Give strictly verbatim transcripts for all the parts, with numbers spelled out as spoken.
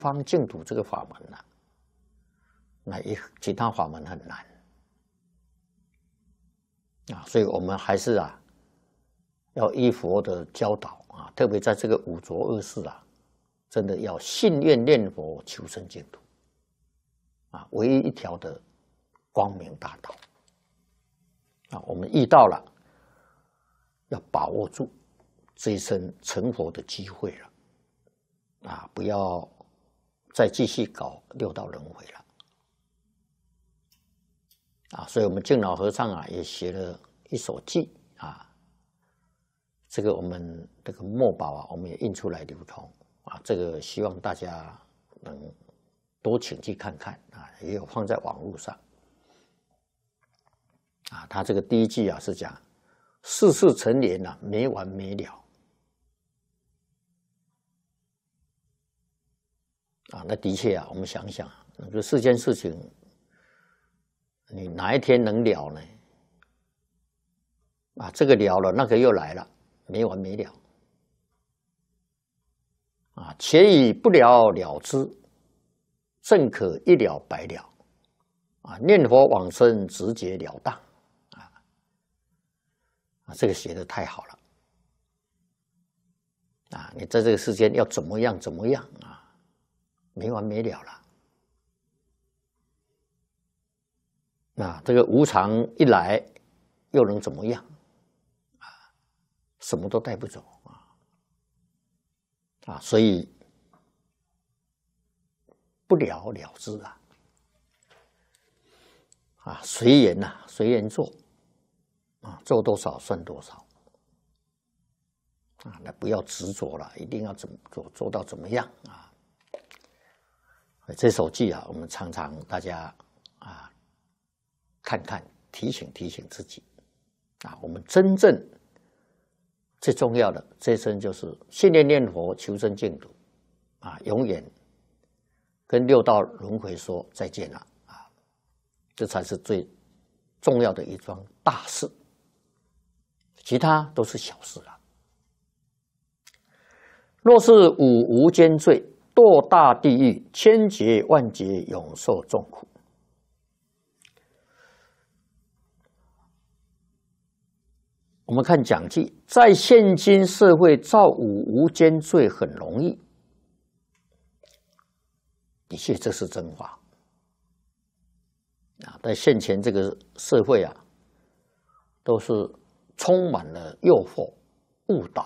方净土这个法门啊，那一其他法门很难啊，所以我们还是啊，要依佛的教导啊，特别在这个五浊恶世啊，真的要信愿念佛，求生净土啊，唯一一条的光明大道啊，我们遇到了，要把握住这一生成佛的机会了啊，不要再继续搞六道轮回了啊！所以，我们净老和尚啊，也写了一首偈啊。这个我们这个墨宝啊，我们也印出来流通啊。这个希望大家能多请去看看啊，也有放在网络上啊。他这个第一句啊是讲世事成年啊，没完没了。啊，那的确啊，我们想想，那个世间事情，你哪一天能了呢？啊，这个了了，那个又来了，没完没了。啊，且以不了了之，正可一了百了。啊，念佛往生，直截了当。啊，啊，这个写得太好了。啊，你在这个世间要怎么样怎么样啊？没完没了了，那这个无常一来，又能怎么样？啊，什么都带不走啊！啊，所以不了了之啊！啊，随缘呐，随缘做啊，做多少算多少啊！那不要执着了，一定要怎么做，做到怎么样啊？这首偈啊，我们常常大家啊看看，提醒提醒自己啊，我们真正最重要的这一生就是信念念佛，求生净土啊，永远跟六道轮回说再见了啊，这才是最重要的一桩大事，其他都是小事了。若是五无间罪，堕大地狱，千劫万劫，永受众苦。我们看讲记，在现今社会造五无间罪很容易，的确这是真话啊。在现前这个社会啊，都是充满了诱惑、误导。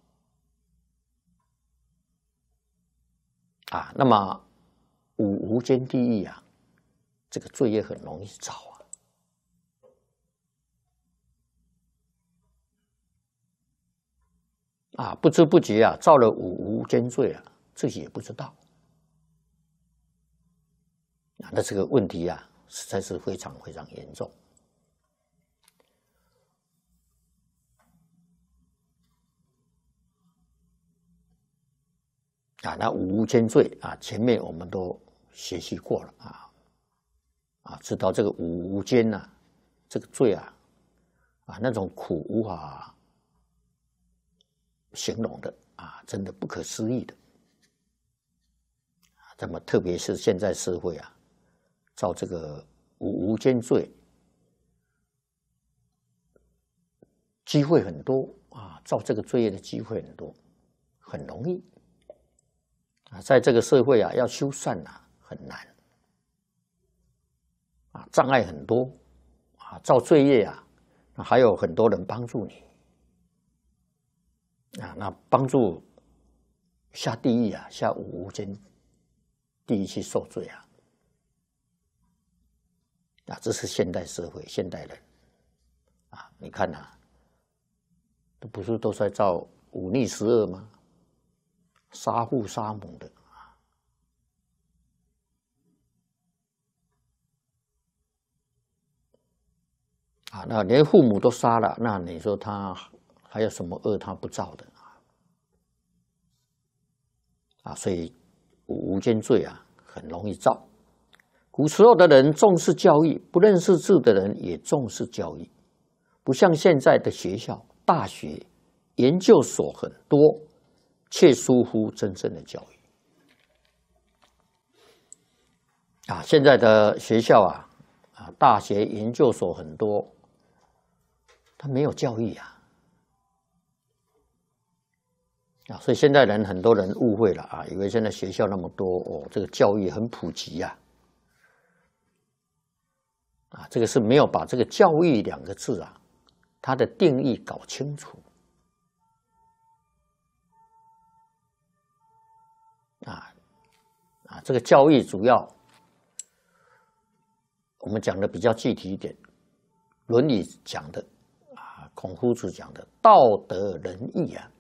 啊，那么五无间地狱啊，这个罪业很容易造啊，啊，不知不觉啊，造了五无间罪啊，自己也不知道，啊，那这个问题啊，实在是非常非常严重。啊，那五无间罪啊，前面我们都学习过了啊，啊，知道这个五无间呐、啊，这个罪啊，啊，那种苦无法形容的啊，真的不可思议的。那么，特别是现在社会啊，造这个五无间罪，机会很多啊，造这个罪业的机会很多，很容易。啊，在这个社会啊，要修善啊，很难啊，障碍很多啊，造罪业啊，还有很多人帮助你啊，那帮助下地狱啊，下五无间地狱去受罪啊，啊，这是现代社会现代人啊，你看呐、啊，这不是都在造忤逆十恶吗？杀父杀母的啊，那连父母都杀了，那你说他还有什么恶他不造的啊？所以五无间罪啊，很容易造。古时候的人重视教育，不认识字的人也重视教育，不像现在的学校、大学、研究所很多。却疏忽真正的教育啊，现在的学校啊，啊，大学研究所很多，它没有教育啊，啊，所以现在人很多人误会了啊，以为现在学校那么多哦，这个教育很普及呀，啊，这个是没有把这个教育两个字啊，它的定义搞清楚。啊啊，这个教育主要我们讲的比较具体一点，《论语》讲的啊，孔夫子讲的道德仁义啊，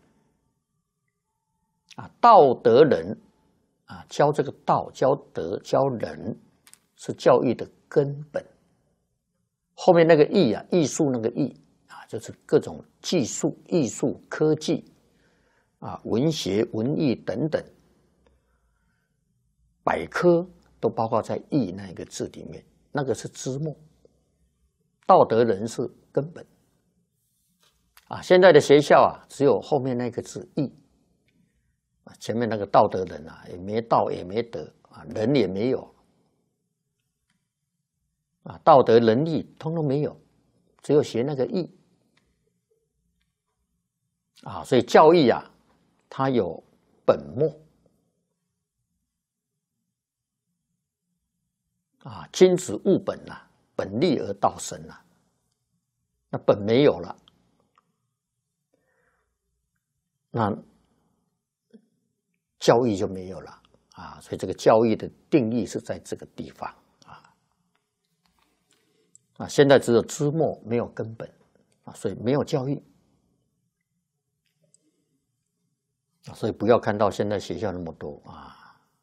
啊，道德仁啊，教这个道，教德，教仁，是教育的根本。后面那个艺啊，艺术那个艺啊，就是各种技术、艺术、科技啊，文学、文艺等等。百科都包括在义那一个字里面，那个是枝末，道德仁是根本啊。现在的学校啊，只有后面那个字义啊，前面那个道德仁啊，也没道也没德啊，仁也没有啊，道德仁义通通没有，只有学那个义啊。所以教育啊，它有本末。啊，君子务本呐、啊，本立而道生呐、啊。那本没有了，那教育就没有了啊。所以这个教育的定义是在这个地方啊。啊，现在只有枝末，没有根本啊，所以没有教育啊。所以不要看到现在学校那么多啊。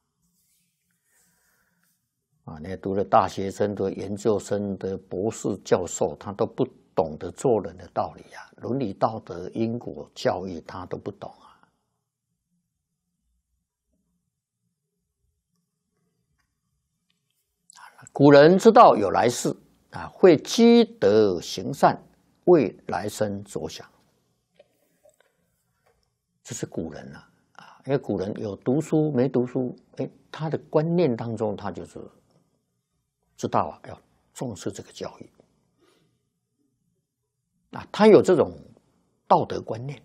啊，你读了大学生的、研究生的、博士、教授，他都不懂得做人的道理啊，伦理道德、因果教育，他都不懂啊。古人知道有来世啊，会积德行善，为来生着想。这是古人啊，啊，因为古人有读书没读书，哎，他的观念当中，他就是知道啊，要重视这个教育啊，他有这种道德观念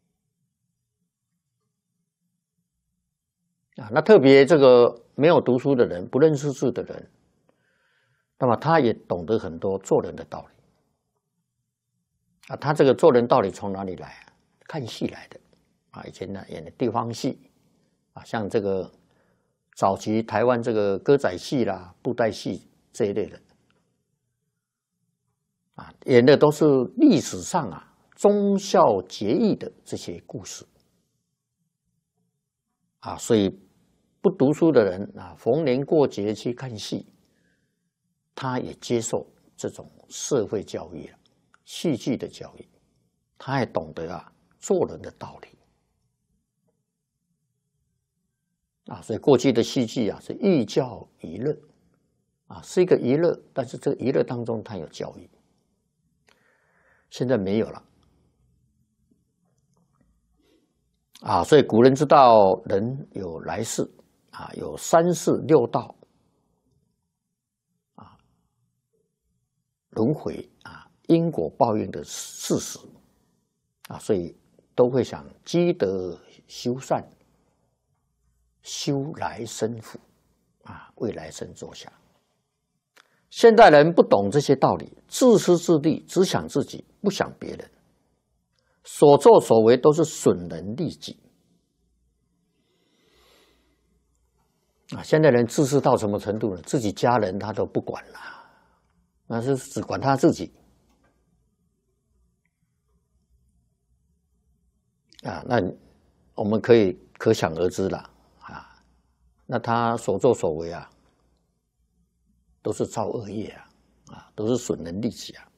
啊。那特别这个没有读书的人，不认识字的人，那么他也懂得很多做人的道理啊。他这个做人道理从哪里来啊？看戏来的啊。以前呢演的地方戏啊，像这个早期台湾这个歌仔戏啦、布袋戏这一类的啊，演的都是历史上啊忠孝节义的这些故事啊，所以不读书的人啊，逢年过节去看戏，他也接受这种社会教育啊，戏剧的教育，他也懂得啊做人的道理啊，所以过去的戏剧啊是寓教于乐啊，是一个娱乐，但是这个娱乐当中它有教育，现在没有了啊。所以古人知道人有来世啊，有三世六道啊，轮回啊，因果报应的事实啊，所以都会想积德修善，修来生福啊，为来生着想。现代人不懂这些道理，自私自利，只想自己，不想别人，所作所为都是损人利己啊！现代人自私到什么程度呢？自己家人他都不管了，那是只管他自己啊！那我们可以可想而知了啊！那他所作所为啊，都是造恶业啊，啊，都是损人利己啊。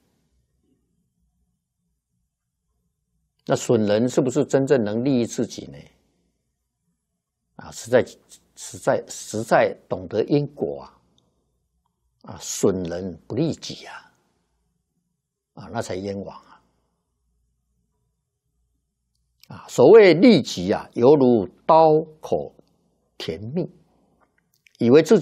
那损人是不是真正能利益自己呢？啊，实在实在实在懂得因果啊，啊，损人不利己啊，啊，那才冤枉啊！啊，所谓利己啊，犹如刀口填命，以为自己